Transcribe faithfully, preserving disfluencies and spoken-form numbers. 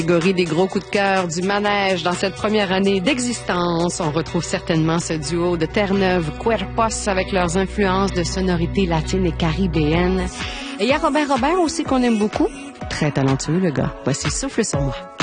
Catégorie des gros coups de cœur du manège dans cette première année d'existence. On retrouve certainement ce duo de Terre-Neuve, Cuerpos, avec leurs influences de sonorités latines et caribéennes. Et il y a Robert Robert aussi qu'on aime beaucoup. Très talentueux, le gars. Voici Souffle sur moi.